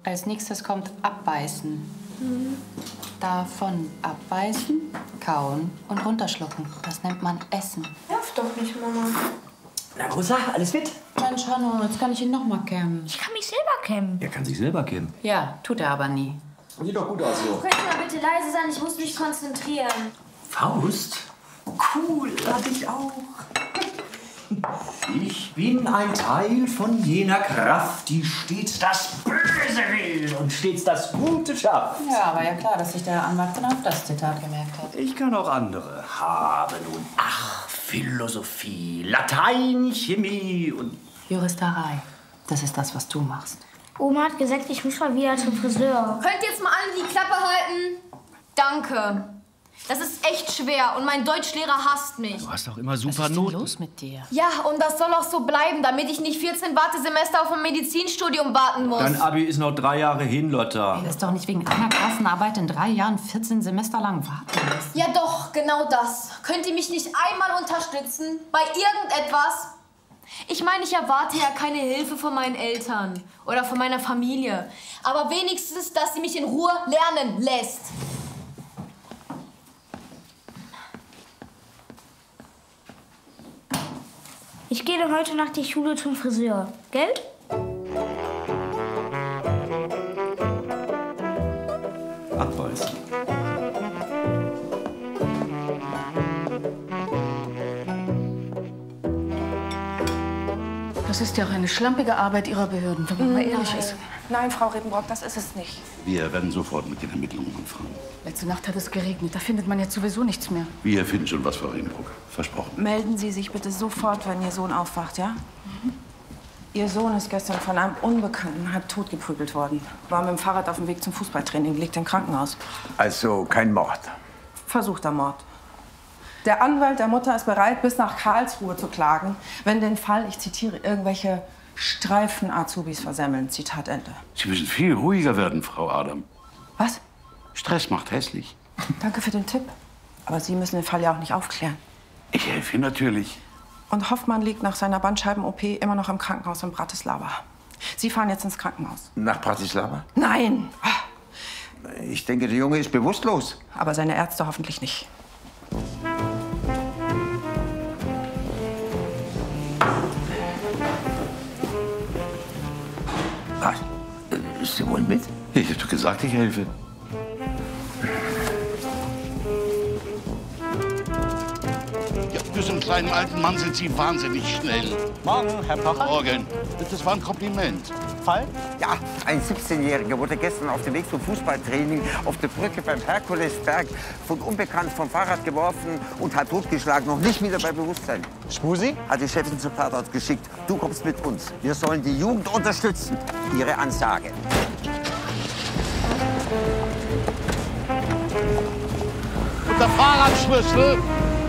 Als nächstes kommt Abbeißen. Davon abbeißen, kauen und runterschlucken. Das nennt man Essen. Nerv doch nicht, Mama. Na, Rosa, alles fit? Mensch, Hanno, jetzt kann ich ihn noch mal kämmen. Ich kann mich selber kämmen. Er kann sich selber kämmen. Ja, tut er aber nie. Sieht doch gut aus so. Könnt ihr mal bitte leise sein? Ich muss mich konzentrieren. Faust? Cool, hab ich auch. Ich bin ein Teil von jener Kraft, die stets das Böse will und stets das Gute schafft. Ja, war ja klar, dass sich der Herr Anwalt genau auf das Zitat gemerkt hat. Ich kann auch andere haben und ach, Philosophie, Latein, Chemie und... Juristerei. Das ist das, was du machst. Oma hat gesagt, ich muss mal wieder zum Friseur. Könnt ihr jetzt mal alle die Klappe halten? Danke. Das ist echt schwer und mein Deutschlehrer hasst mich. Du hast doch immer super Was ist denn Noten. los mit dir? Ja, und das soll auch so bleiben, damit ich nicht 14 Wartesemester auf ein Medizinstudium warten muss. Dein Abi ist noch 3 Jahre hin, Lotta. Das ist doch nicht wegen einer Klassenarbeit in 3 Jahren 14 Semester lang warten müssen. Ja doch, genau das. Könnt ihr mich nicht einmal unterstützen? Bei irgendetwas? Ich meine, ich erwarte ja keine Hilfe von meinen Eltern oder von meiner Familie. Aber wenigstens, dass sie mich in Ruhe lernen lässt. Ich gehe dann heute nach der Schule zum Friseur. Gell? Abbeißen. Das ist ja auch eine schlampige Arbeit Ihrer Behörden, wenn man mal ehrlich ist. Nein, Frau Ribbenbrock, das ist es nicht. Wir werden sofort mit den Ermittlungen anfangen. Letzte Nacht hat es geregnet, da findet man jetzt sowieso nichts mehr. Wir finden schon was, Frau Riedenbruck. Versprochen. Melden Sie sich bitte sofort, wenn Ihr Sohn aufwacht, ja? Ihr Sohn ist gestern von einem Unbekannten halb tot geprügelt worden. War mit dem Fahrrad auf dem Weg zum Fußballtraining, liegt im Krankenhaus. Also kein Mord. Versuchter Mord. Der Anwalt der Mutter ist bereit, bis nach Karlsruhe zu klagen, wenn den Fall, ich zitiere, irgendwelche Streifen-Azubis versemmeln. Zitat Ende. Sie müssen viel ruhiger werden, Frau Adam. Was? Stress macht hässlich. Danke für den Tipp. Aber Sie müssen den Fall ja auch nicht aufklären. Ich helfe Ihnen natürlich. Und Hoffmann liegt nach seiner Bandscheiben-OP immer noch im Krankenhaus in Bratislava. Sie fahren jetzt ins Krankenhaus. Nach Bratislava? Nein! Ich denke, der Junge ist bewusstlos. Aber seine Ärzte hoffentlich nicht. Was? Sie wollen mit? Ich habe doch gesagt, ich helfe. Ja, für so einen kleinen alten Mann sind Sie wahnsinnig schnell. Morgen, Herr Pocher. Morgen. Das war ein Kompliment. Fall? Ja, ein 17-Jähriger wurde gestern auf dem Weg zum Fußballtraining auf der Brücke beim Herkulesberg von Unbekannt vom Fahrrad geworfen und halb totgeschlagen, noch nicht wieder bei Bewusstsein. Smusi? Hat die Chefin zum Tatort geschickt. Du kommst mit uns. Wir sollen die Jugend unterstützen. Ihre Ansage. Und der Fahrradschlüssel?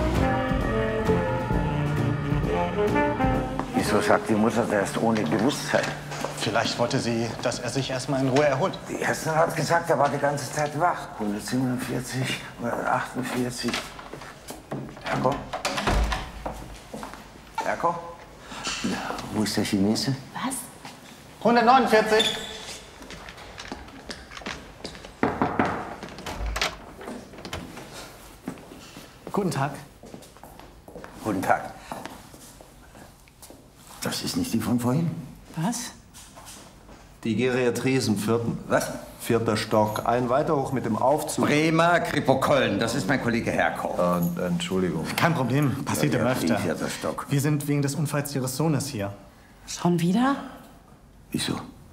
Wieso sagt die Mutter, der ist ohne Bewusstsein? Vielleicht wollte sie, dass er sich erstmal in Ruhe erholt. Die Ärztin hat gesagt, er war die ganze Zeit wach. 147, 148. Herko? Herko? Wo ist der Chinese? Was? 149. Guten Tag. Guten Tag. Das ist nicht die von vorhin. Was? Die Geriatrie ist im 4. Was? 4. Stock. Ein weiter hoch mit dem Aufzug. Bremer Kripo-Köln. Das ist mein Kollege Herko. Entschuldigung. Kein Problem, passiert immer Geriatrie, öfter. 4. Stock. Wir sind wegen des Unfalls Ihres Sohnes hier. Schon wieder? Wieso?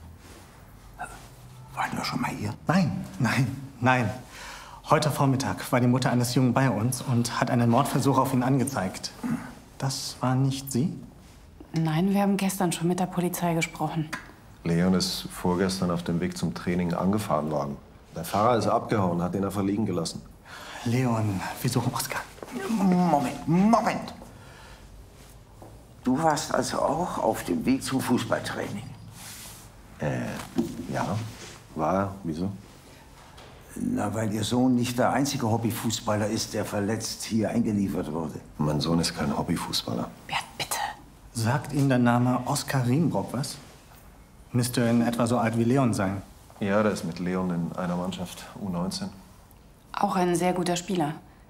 Waren wir schon mal hier? Nein, nein, nein. Heute Vormittag war die Mutter eines Jungen bei uns und hat einen Mordversuch auf ihn angezeigt. Das war nicht Sie? Nein, wir haben gestern schon mit der Polizei gesprochen. Leon ist vorgestern auf dem Weg zum Training angefahren worden. Der Fahrer ist abgehauen, hat ihn einfach liegen gelassen. Leon, wir suchen Oskar. Moment. Du warst also auch auf dem Weg zum Fußballtraining? Ja. War? Wieso? Na, weil Ihr Sohn nicht der einzige Hobbyfußballer ist, der verletzt hier eingeliefert wurde. Mein Sohn ist kein Hobbyfußballer. Bert, bitte. Sagt Ihnen der Name Oskar Rienbrock was? Müsste in etwa so alt wie Leon sein. Ja, der ist mit Leon in einer Mannschaft, U19. Auch ein sehr guter Spieler.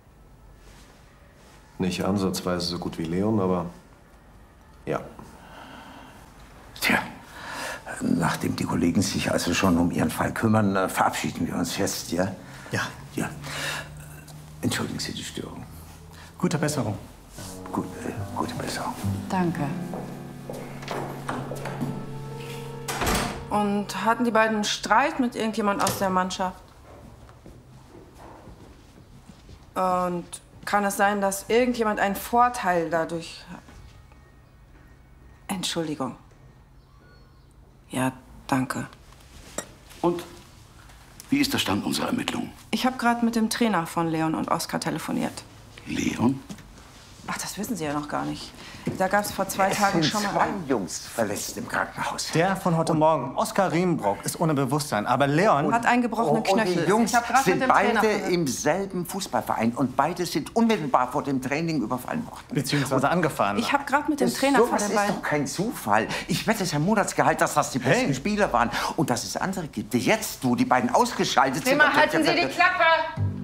Nicht ansatzweise so gut wie Leon, aber ja. Tja, nachdem die Kollegen sich also schon um Ihren Fall kümmern, verabschieden wir uns jetzt, ja? Ja. Ja. Entschuldigen Sie die Störung. Gute Besserung. Gute Besserung. Danke. Und hatten die beiden einen Streit mit irgendjemand aus der Mannschaft? Und kann es sein, dass irgendjemand einen Vorteil dadurch hat? Entschuldigung. Ja, danke. Und? Wie ist der Stand unserer Ermittlungen? Ich habe gerade mit dem Trainer von Leon und Oskar telefoniert. Leon? Ach, das wissen Sie ja noch gar nicht. Da gab es vor 2 Tagen schon mal... Zwei Jungs verletzt im Krankenhaus. Der von heute Morgen, Oskar Riemenbrock, ist ohne Bewusstsein. Aber Leon hat einen gebrochenen Und Knöchel. die Jungs Ich hab grad mit sind dem Trainer beide von- im selben Fußballverein und beide sind unmittelbar vor dem Training überfallen worden. beziehungsweise angefahren. Ich habe gerade mit dem Trainer von Sowas den ist beiden... doch kein Zufall. Ich wette, es ist ein Monatsgehalt, dass das die besten Spieler waren. Und dass es andere gibt, die jetzt, wo die beiden ausgeschaltet sind... Halten Sie die Klappe!